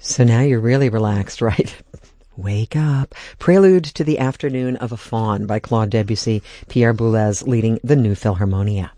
So now you're really relaxed, right? Wake up. Prelude to the Afternoon of a Faun by Claude Debussy, Pierre Boulez leading the New Philharmonia.